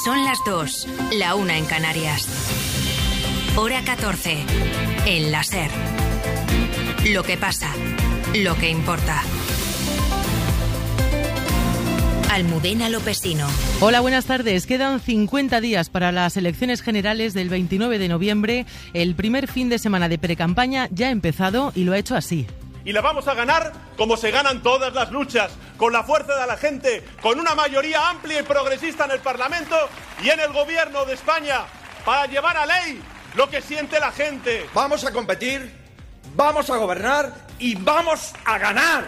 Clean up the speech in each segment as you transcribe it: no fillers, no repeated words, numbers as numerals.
Son las 2, la 1 en Canarias. Hora 14, en la SER. Lo que pasa, lo que importa. Almudena Lopesino. Hola, buenas tardes. Quedan 50 días para las elecciones generales del 29 de noviembre. El primer fin de semana de precampaña ya ha empezado y lo ha hecho así. Y la vamos a ganar como se ganan todas las luchas, con la fuerza de la gente, con una mayoría amplia y progresista en el Parlamento y en el Gobierno de España, para llevar a ley lo que siente la gente. Vamos a competir, vamos a gobernar y vamos a ganar.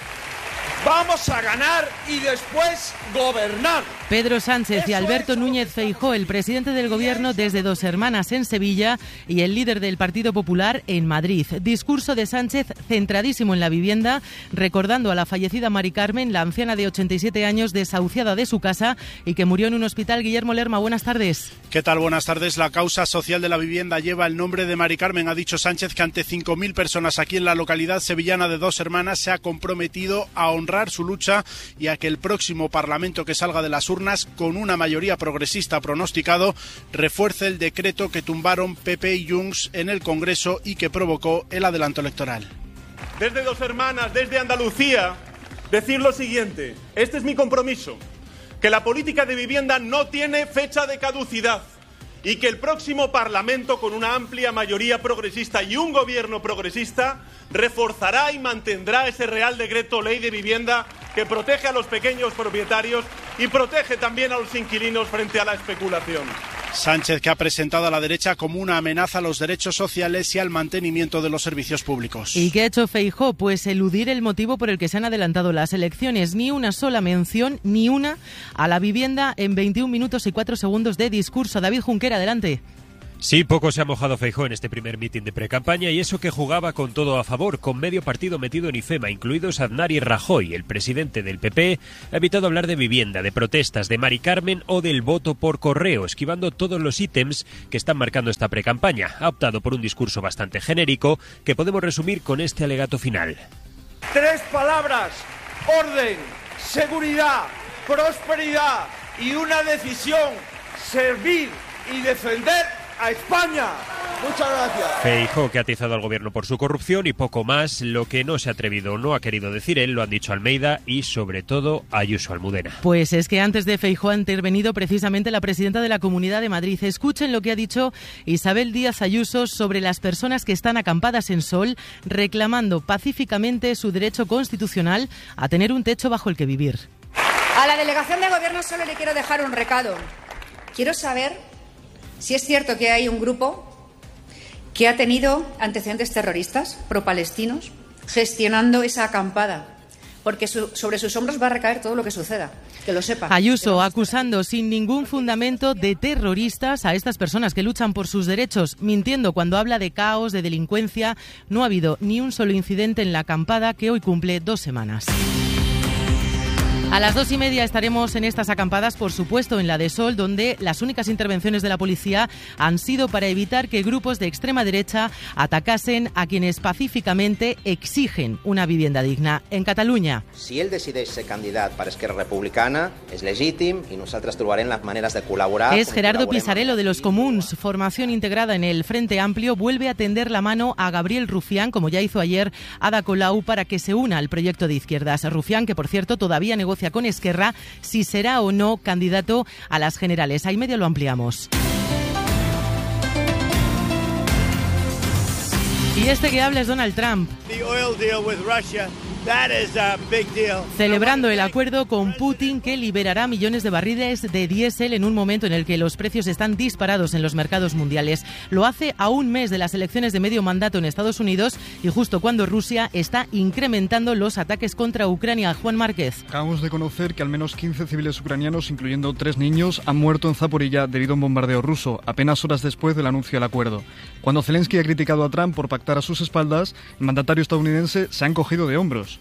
Vamos a ganar y después gobernar. Pedro Sánchez y Alberto Núñez Feijóo, el presidente del Gobierno desde Dos Hermanas en Sevilla y el líder del Partido Popular en Madrid. Discurso de Sánchez centradísimo en la vivienda, recordando a la fallecida Mari Carmen, la anciana de 87 años desahuciada de su casa y que murió en un hospital. Guillermo Lerma, buenas tardes. ¿Qué tal? Buenas tardes. La causa social de la vivienda lleva el nombre de Mari Carmen. Ha dicho Sánchez que ante 5.000 personas aquí en la localidad sevillana de Dos Hermanas se ha comprometido a honrar su lucha y a que el próximo Parlamento que salga de las urnas con una mayoría progresista pronosticado refuerce el decreto que tumbaron PP y Junts en el Congreso y que provocó el adelanto electoral. Desde Dos Hermanas, desde Andalucía, decir lo siguiente: este es mi compromiso, que la política de vivienda no tiene fecha de caducidad y que el próximo Parlamento, con una amplia mayoría progresista y un gobierno progresista, reforzará y mantendrá ese Real Decreto Ley de Vivienda que protege a los pequeños propietarios y protege también a los inquilinos frente a la especulación. Sánchez, que ha presentado a la derecha como una amenaza a los derechos sociales y al mantenimiento de los servicios públicos. ¿Y qué ha hecho Feijóo? Pues eludir el motivo por el que se han adelantado las elecciones. Ni una sola mención, ni una, a la vivienda en 21 minutos y 4 segundos de discurso. David Junquera, adelante. Sí, poco se ha mojado Feijóo en este primer mitin de precampaña y eso que jugaba con todo a favor, con medio partido metido en IFEMA, incluidos Aznar y Rajoy. El presidente del PP ha evitado hablar de vivienda, de protestas, de Mari Carmen o del voto por correo, esquivando todos los ítems que están marcando esta precampaña. Ha optado por un discurso bastante genérico que podemos resumir con este alegato final. 3 palabras: orden, seguridad, prosperidad y una decisión: servir y defender a España. Muchas gracias. Feijóo, que ha atizado al gobierno por su corrupción y poco más. Lo que no se ha atrevido o no ha querido decir él, lo han dicho Almeida y sobre todo Ayuso, Almudena. Pues es que antes de Feijóo ha intervenido precisamente la presidenta de la Comunidad de Madrid. Escuchen lo que ha dicho Isabel Díaz Ayuso sobre las personas que están acampadas en Sol reclamando pacíficamente su derecho constitucional a tener un techo bajo el que vivir. A la delegación de gobierno solo le quiero dejar un recado. Quiero saber si es cierto que hay un grupo que ha tenido antecedentes terroristas pro-palestinos gestionando esa acampada, porque sobre sus hombros va a recaer todo lo que suceda, que lo sepa. Ayuso acusando sin ningún fundamento de terroristas a estas personas que luchan por sus derechos, mintiendo cuando habla de caos, de delincuencia. No ha habido ni un solo incidente en la acampada que hoy cumple 2 semanas. A las 2:30 estaremos en estas acampadas, por supuesto en la de Sol, donde las únicas intervenciones de la policía han sido para evitar que grupos de extrema derecha atacasen a quienes pacíficamente exigen una vivienda digna. En Catalunya. Si ell decideix ser candidat per Esquerra Republicana, és legítim i nosaltres trobarem las maneras de colaborar. Es Gerardo Pisarello de los Comuns, formación integrada en el Frente Amplio, vuelve a tender la mano a Gabriel Rufián, como ya hizo ayer Ada Colau, para que se una al proyecto de izquierdas. Rufián, que por cierto todavía negocia con Esquerra si será o no candidato a las generales. Ahí medio lo ampliamos. Y este que habla es Donald Trump. Celebrando el acuerdo con Putin que liberará millones de barriles de diésel en un momento en el que los precios están disparados en los mercados mundiales. Lo hace a un mes de las elecciones de medio mandato en Estados Unidos y justo cuando Rusia está incrementando los ataques contra Ucrania. Juan Márquez. Acabamos de conocer que al menos 15 civiles ucranianos, incluyendo 3 niños, han muerto en Zaporilla debido a un bombardeo ruso, apenas horas después del anuncio del acuerdo. Cuando Zelensky ha criticado a Trump por pactar a sus espaldas, el mandatario estadounidense se ha encogido de hombros.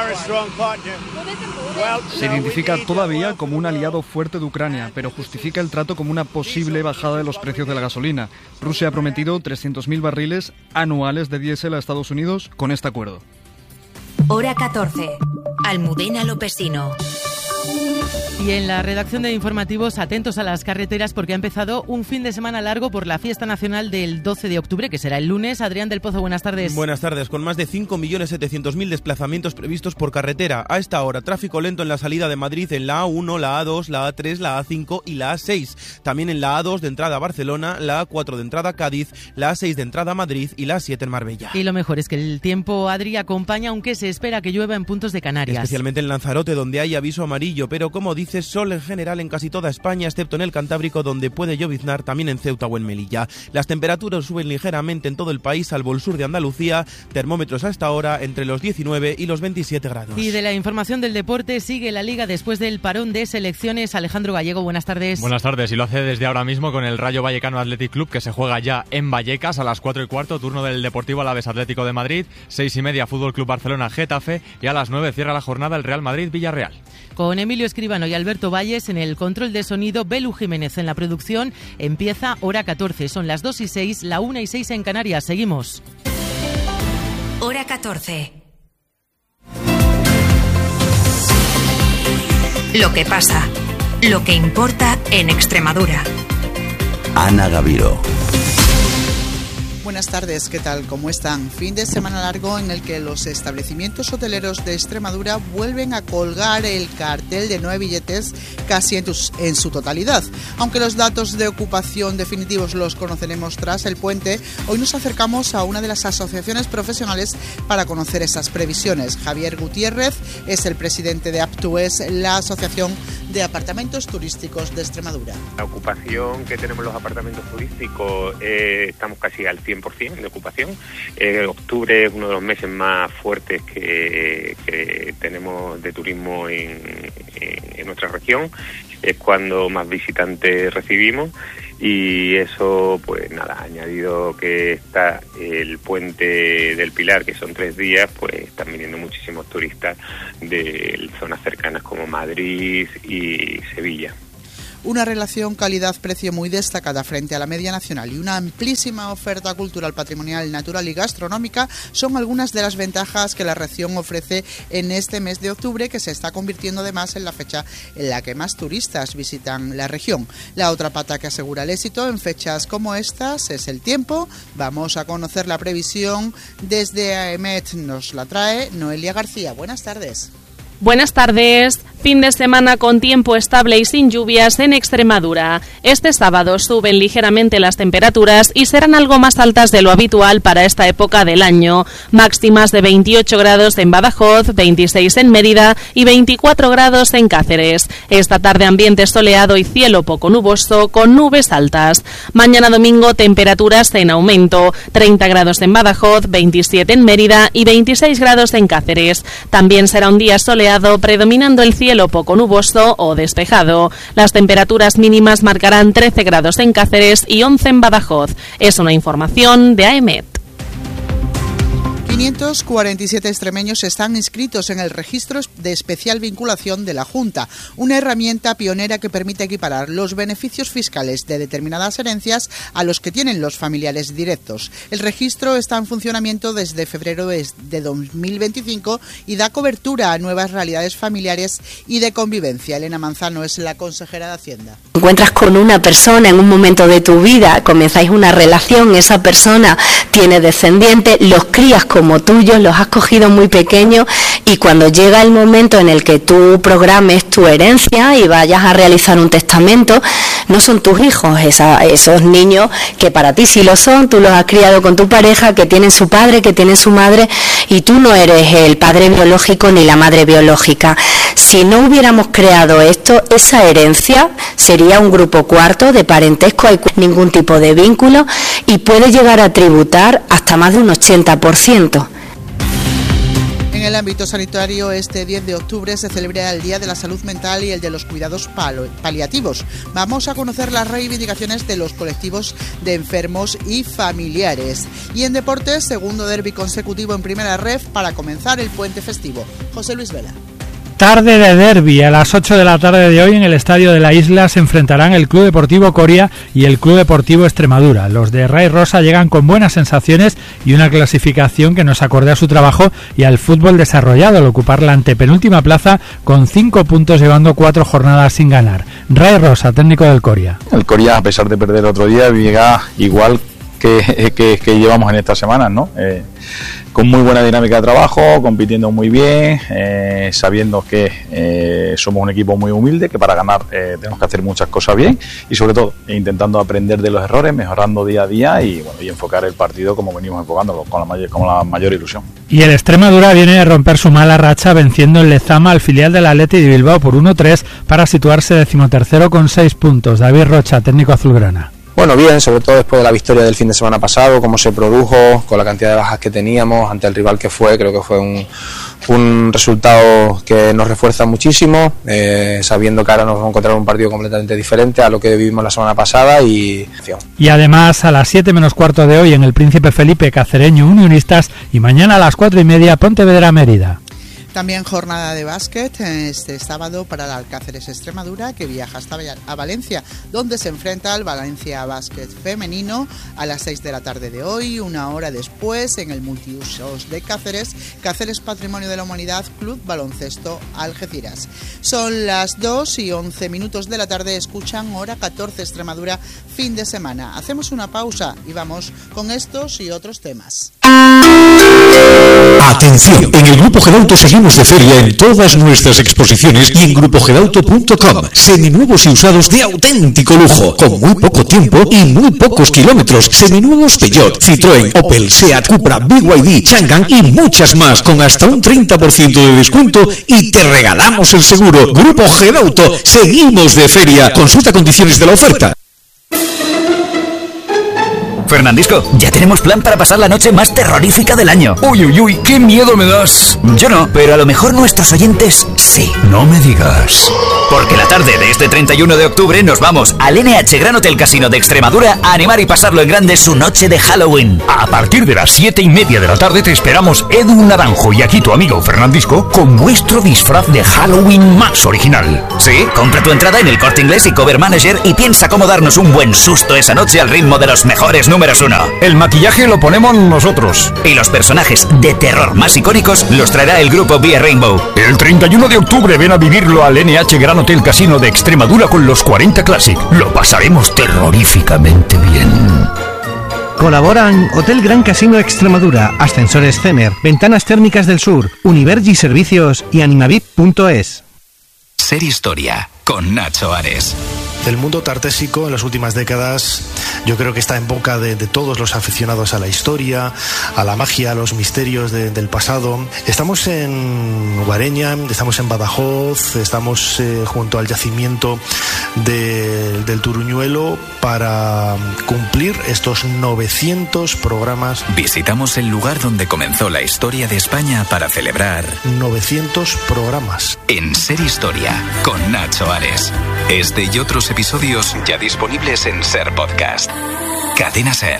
Se identifica todavía como un aliado fuerte de Ucrania, pero justifica el trato como una posible bajada de los precios de la gasolina. Rusia ha prometido 300.000 barriles anuales de diésel a Estados Unidos con este acuerdo. Hora 14. Almudena Lopesino. Y en la redacción de informativos, atentos a las carreteras porque ha empezado un fin de semana largo por la fiesta nacional del 12 de octubre, que será el lunes. Adrián del Pozo, buenas tardes. Buenas tardes. Con más de 5.700.000 desplazamientos previstos por carretera. A esta hora, tráfico lento en la salida de Madrid en la A1, la A2, la A3, la A5 y la A6. También en la A2 de entrada a Barcelona, la A4 de entrada a Cádiz, la A6 de entrada a Madrid y la A7 en Marbella. Y lo mejor es que el tiempo, Adri, acompaña, aunque se espera que llueva en puntos de Canarias. Especialmente en Lanzarote, donde hay aviso amarillo, pero como dice, sol en general en casi toda España, excepto en el Cantábrico, donde puede lloviznar, también en Ceuta o en Melilla. Las temperaturas suben ligeramente en todo el país, salvo el sur de Andalucía, termómetros a esta hora entre los 19 y los 27 grados. Y de la información del deporte, sigue la Liga después del parón de selecciones. Alejandro Gallego, buenas tardes. Buenas tardes, y lo hace desde ahora mismo con el Rayo Vallecano Athletic Club, que se juega ya en Vallecas a las 4:15, turno del Deportivo Alavés Atlético de Madrid, 6:30 Fútbol Club Barcelona Getafe, y a las 9 cierra la jornada el Real Madrid Villarreal. Con Emilio Escribano y Alberto Valles en el control de sonido, Belu Jiménez en la producción. Empieza hora 14, son las 2:06, la 1:06 en Canarias. Seguimos. Hora 14. Lo que pasa, lo que importa en Extremadura. Ana Gaviro. Buenas tardes, ¿qué tal? ¿Cómo están? Fin de semana largo en el que los establecimientos hoteleros de Extremadura vuelven a colgar el cartel de 9 billetes casi en su totalidad. Aunque los datos de ocupación definitivos los conoceremos tras el puente, hoy nos acercamos a una de las asociaciones profesionales para conocer esas previsiones. Javier Gutiérrez es el presidente de Aptues, la Asociación de Apartamentos Turísticos de Extremadura. La ocupación que tenemos los apartamentos turísticos, estamos casi al 100% de ocupación. Octubre es uno de los meses más fuertes que tenemos de turismo en nuestra región. Es cuando más visitantes recibimos y eso, pues nada, añadido que está el puente del Pilar, que son 3 días, pues están viniendo muchísimos turistas de zonas cercanas como Madrid y Sevilla. Una relación calidad-precio muy destacada frente a la media nacional y una amplísima oferta cultural, patrimonial, natural y gastronómica son algunas de las ventajas que la región ofrece en este mes de octubre, que se está convirtiendo además en la fecha en la que más turistas visitan la región. La otra pata que asegura el éxito en fechas como estas es el tiempo. Vamos a conocer la previsión desde AEMET. Nos la trae Noelia García. Buenas tardes. Buenas tardes. Fin de semana con tiempo estable y sin lluvias en Extremadura. Este sábado suben ligeramente las temperaturas y serán algo más altas de lo habitual para esta época del año. Máximas de 28 grados en Badajoz, 26 en Mérida y 24 grados en Cáceres. Esta tarde ambiente soleado y cielo poco nuboso con nubes altas. Mañana domingo temperaturas en aumento, 30 grados en Badajoz, 27 en Mérida y 26 grados en Cáceres. También será un día soleado, predominando el cielo poco nuboso o despejado. Las temperaturas mínimas marcarán 13 grados en Cáceres y 11 en Badajoz. Es una información de AEMET. 547 extremeños están inscritos en el registro de especial vinculación de la Junta, una herramienta pionera que permite equiparar los beneficios fiscales de determinadas herencias a los que tienen los familiares directos. El registro está en funcionamiento desde febrero de 2025 y da cobertura a nuevas realidades familiares y de convivencia. Elena Manzano es la consejera de Hacienda. Encuentras con una persona en un momento de tu vida, comenzáis una relación, esa persona tiene descendientes, los crías como tuyos, los has cogido muy pequeños y cuando llega el momento en el que tú programes tu herencia y vayas a realizar un testamento, no son tus hijos, esos niños que para ti sí lo son, tú los has criado con tu pareja, que tienen su padre, que tienen su madre y tú no eres el padre biológico ni la madre biológica. Si no hubiéramos creado esto, esa herencia sería un grupo cuarto de parentesco, hay ningún tipo de vínculo y puede llegar a tributar hasta más de un 80%. En el ámbito sanitario, este 10 de octubre se celebra el Día de la Salud Mental y el de los Cuidados Paliativos. Vamos a conocer las reivindicaciones de los colectivos de enfermos y familiares. Y en deportes, segundo derbi consecutivo en primera ref para comenzar el puente festivo. José Luis Vela. Tarde de derbi. A las 8 de la tarde de hoy en el Estadio de la Isla se enfrentarán el Club Deportivo Coria y el Club Deportivo Extremadura. Los de Ray Rosa llegan con buenas sensaciones y una clasificación que nos acorde a su trabajo y al fútbol desarrollado al ocupar la antepenúltima plaza con 5 puntos, llevando 4 jornadas sin ganar. Ray Rosa, técnico del Coria. El Coria, a pesar de perder otro día, llega igual que llevamos en estas semanas, ¿no? Con muy buena dinámica de trabajo, compitiendo muy bien, sabiendo que somos un equipo muy humilde, que para ganar tenemos que hacer muchas cosas bien y sobre todo intentando aprender de los errores, mejorando día a día y enfocar el partido como venimos enfocándolo, con la mayor ilusión. Y el Extremadura viene de romper su mala racha venciendo en Lezama al filial del Athletic de Bilbao por 1-3 para situarse 13º con 6 puntos. David Rocha, técnico azulgrana. Bueno, bien, sobre todo después de la victoria del fin de semana pasado, cómo se produjo, con la cantidad de bajas que teníamos ante el rival que fue, creo que fue un resultado que nos refuerza muchísimo, sabiendo que ahora nos vamos a encontrar un partido completamente diferente a lo que vivimos la semana pasada y además a las 7 menos cuarto de hoy en el Príncipe Felipe, Cacereño Unionistas, y mañana a las 4:30 Pontevedra Mérida. También jornada de básquet este sábado para el Alcáceres Extremadura, que viaja hasta a Valencia, donde se enfrenta al Valencia Básquet Femenino a las 6 de la tarde de hoy. Una hora después, en el multiusos de Cáceres, Cáceres Patrimonio de la Humanidad, Club Baloncesto Algeciras. Son las 2:11 de la tarde, escuchan Hora 14 Extremadura, fin de semana. Hacemos una pausa y vamos con estos y otros temas. Atención, en el Grupo Gedauto seguimos de feria en todas nuestras exposiciones y en grupogedauto.com. Seminuevos y usados de auténtico lujo, con muy poco tiempo y muy pocos kilómetros. Seminuevos Peugeot, Citroën, Opel, Seat, Cupra, BYD, Changan y muchas más, con hasta un 30% de descuento y te regalamos el seguro. Grupo Gedauto, seguimos de feria. Consulta condiciones de la oferta. Fernandisco, ya tenemos plan para pasar la noche más terrorífica del año. Uy, uy, uy, qué miedo me das. Yo no, pero a lo mejor nuestros oyentes sí. No me digas. Porque la tarde de este 31 de octubre nos vamos al NH Gran Hotel Casino de Extremadura a animar y pasarlo en grande su noche de Halloween. A partir de las 7:30 de la tarde te esperamos Edu Naranjo y aquí tu amigo Fernandisco con nuestro disfraz de Halloween más original. Sí, compra tu entrada en el Corte Inglés y Cover Manager y piensa cómo darnos un buen susto esa noche al ritmo de los mejores números 1. El maquillaje lo ponemos nosotros. Y los personajes de terror más icónicos los traerá el grupo Vía Rainbow. El 31 de octubre ven a vivirlo al NH Gran Hotel Casino de Extremadura con los 40 Classic. Lo pasaremos terroríficamente bien. Colaboran Hotel Gran Casino Extremadura, Ascensores Cemer, Ventanas Térmicas del Sur, Univergi Servicios y Animavip.es. Ser Historia con Nacho Ares. El mundo tartésico en las últimas décadas yo creo que está en boca de todos los aficionados a la historia, a la magia, a los misterios del pasado. Estamos en Guareña, estamos en Badajoz, estamos junto al yacimiento del Turuñuelo para cumplir estos 900 programas. Visitamos el lugar donde comenzó la historia de España para celebrar 900 programas. En Ser Historia con Nacho Ares. Este y otros episodios ya disponibles en Ser Podcast. Cadena Ser.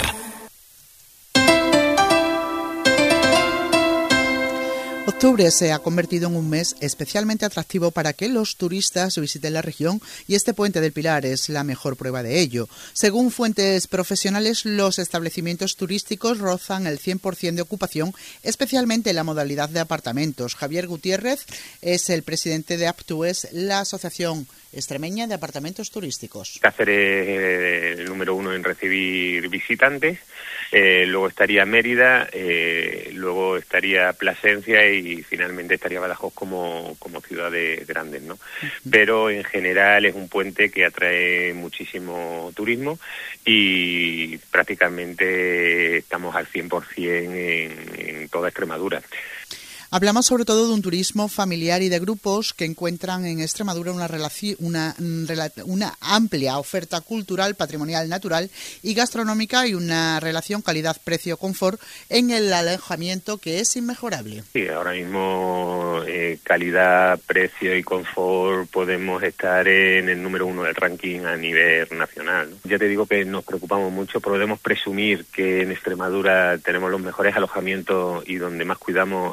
Octubre se ha convertido en un mes especialmente atractivo para que los turistas visiten la región y este Puente del Pilar es la mejor prueba de ello. Según fuentes profesionales, los establecimientos turísticos rozan el 100% de ocupación, especialmente en la modalidad de apartamentos. Javier Gutiérrez es el presidente de Aptues, la Asociación Extremeña de Apartamentos Turísticos. Cáceres es el número 1 en recibir visitantes, luego estaría Mérida, luego estaría Plasencia y finalmente estaría Badajoz como ciudades grandes, ¿no? Pero en general es un puente que atrae muchísimo turismo y prácticamente estamos al 100% en toda Extremadura. Hablamos sobre todo de un turismo familiar y de grupos que encuentran en Extremadura una amplia oferta cultural, patrimonial, natural y gastronómica y una relación calidad-precio-confort en el alojamiento que es inmejorable. Sí, ahora mismo calidad, precio y confort podemos estar en el número 1 del ranking a nivel nacional, ¿no? Ya te digo que nos preocupamos mucho, podemos presumir que en Extremadura tenemos los mejores alojamientos y donde más cuidamos al turismo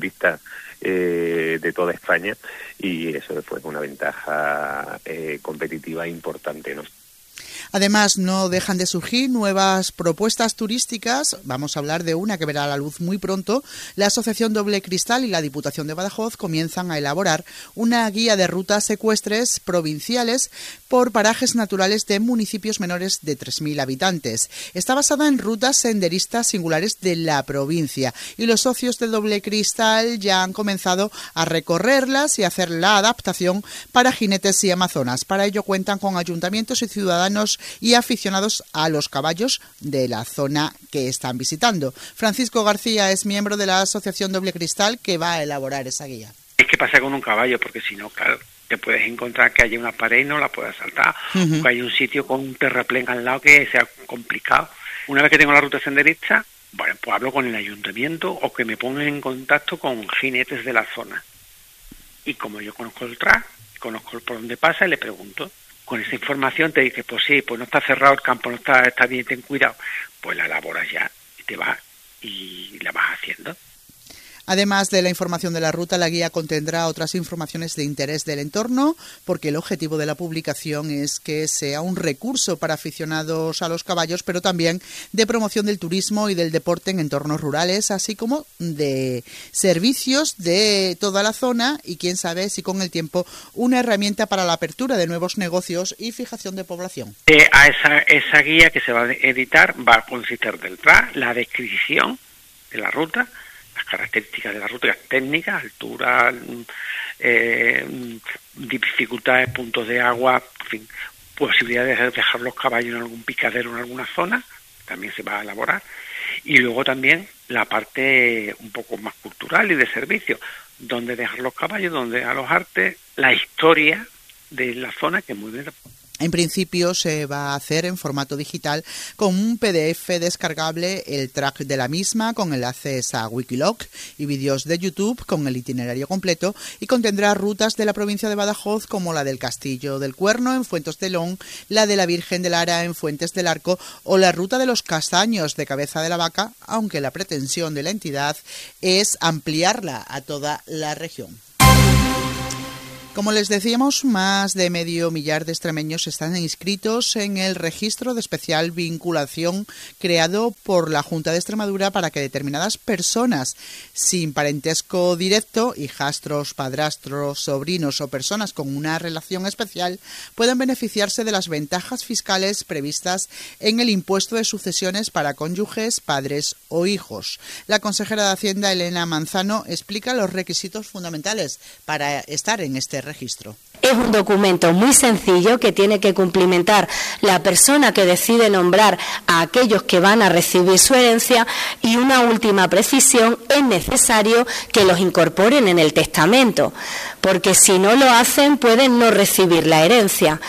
turistas de toda España, y eso fue una ventaja competitiva importante, ¿no? Además, no dejan de surgir nuevas propuestas turísticas. Vamos a hablar de una que verá la luz muy pronto. La Asociación Doble Cristal y la Diputación de Badajoz comienzan a elaborar una guía de rutas ecuestres provinciales por parajes naturales de municipios menores de 3.000 habitantes. Está basada en rutas senderistas singulares de la provincia y los socios de Doble Cristal ya han comenzado a recorrerlas y a hacer la adaptación para jinetes y amazonas. Para ello cuentan con ayuntamientos y ciudadanos y aficionados a los caballos de la zona que están visitando. Francisco García es miembro de la Asociación Doble Cristal, que va a elaborar esa guía. Es que pasa con un caballo, porque si no, claro, te puedes encontrar que haya una pared y no la puedas saltar, o que hay un sitio con un terraplén al lado que sea complicado. Una vez que tengo la ruta senderista, bueno, pues hablo con el ayuntamiento o que me pongan en contacto con jinetes de la zona. Y como yo conozco el track, conozco por dónde pasa, y le pregunto. Con esa información te dice, pues sí, pues no está cerrado el campo, no está bien, ten cuidado. Pues la elaboras ya y te vas y la vas haciendo. Además de la información de la ruta, la guía contendrá otras informaciones de interés del entorno, porque el objetivo de la publicación es que sea un recurso para aficionados a los caballos, pero también de promoción del turismo y del deporte en entornos rurales, así como de servicios de toda la zona y, quién sabe, si con el tiempo una herramienta para la apertura de nuevos negocios y fijación de población. A esa guía que se va a editar va a consistir del track, la descripción de la ruta, las características de la ruta, técnicas, altura, dificultades, puntos de agua, en fin, posibilidad de dejar los caballos en algún picadero en alguna zona, también se va a elaborar, y luego también la parte un poco más cultural y de servicio, donde dejar los caballos, donde alojarte, la historia de la zona, que es muy bien. En principio se va a hacer en formato digital con un PDF descargable, el track de la misma con enlaces a Wikiloc y vídeos de YouTube con el itinerario completo, y contendrá rutas de la provincia de Badajoz como la del Castillo del Cuerno en Fuentes de León, la de la Virgen de Lara en Fuentes del Arco o la ruta de los Castaños de Cabeza de la Vaca, aunque la pretensión de la entidad es ampliarla a toda la región. Como les decíamos, más de 500.000 de extremeños están inscritos en el registro de especial vinculación creado por la Junta de Extremadura para que determinadas personas sin parentesco directo, hijastros, padrastros, sobrinos o personas con una relación especial puedan beneficiarse de las ventajas fiscales previstas en el impuesto de sucesiones para cónyuges, padres o hijos. La consejera de Hacienda, Elena Manzano, explica los requisitos fundamentales para estar en este registro. Es un documento muy sencillo que tiene que cumplimentar la persona que decide nombrar a aquellos que van a recibir su herencia, y una última precisión: es necesario que los incorporen en el testamento, porque si no lo hacen pueden no recibir la herencia.